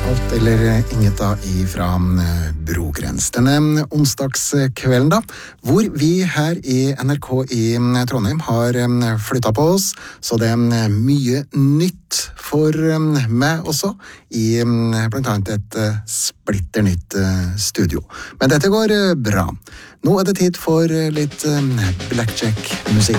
Alt eller inget da ifra Brogrens. Denne onsdagskvelden da, hvor vi her i NRK i Trondheim har flyttet på oss, så det er mye nytt for meg også, i blant annet et splitter nytt studio. Men dette går bra. Nå er det tid for litt blackjack-musikk.